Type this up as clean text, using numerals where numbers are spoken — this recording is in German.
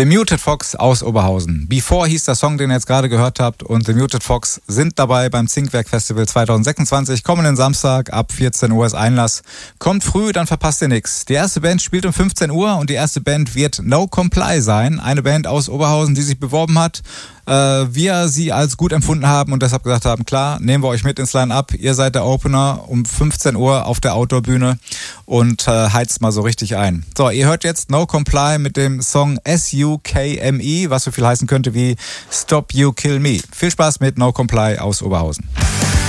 The Muted Fox aus Oberhausen. Before hieß der Song, den ihr jetzt gerade gehört habt. Und The Muted Fox sind dabei beim Zinkwerk Festival 2026. Kommenden Samstag ab 14 Uhr ist Einlass. Kommt früh, dann verpasst ihr nichts. Die erste Band spielt um 15 Uhr und die erste Band wird No Comply sein. Eine Band aus Oberhausen, die sich beworben hat. Wir sie als gut empfunden haben und deshalb gesagt haben, klar, nehmen wir euch mit ins Line-Up. Ihr seid der Opener um 15 Uhr auf der Outdoor-Bühne und heizt mal so richtig ein. So, ihr hört jetzt No Comply mit dem Song SUKME, was so viel heißen könnte wie Stop You Kill Me. Viel Spaß mit No Comply aus Oberhausen.